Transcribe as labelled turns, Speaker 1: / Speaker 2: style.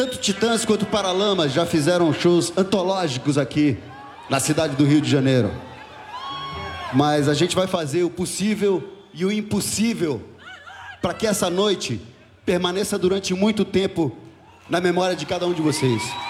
Speaker 1: Tanto Titãs quanto Paralamas já fizeram shows antológicos aqui na cidade do Rio de Janeiro. Mas a gente vai fazer o possível e o impossível para que essa noite permaneça durante muito tempo na memória de cada um de vocês.